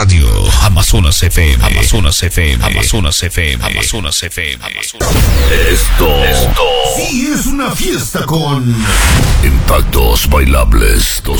Radio Amazonas FM, Amazonas FM, Amazonas FM, Amazonas FM, Amazonas. Esto sí es una fiesta con impactos bailables 2022.